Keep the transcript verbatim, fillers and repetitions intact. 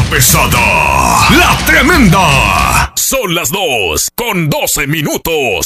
pesada, la tremenda. Son las dos con doce minutos.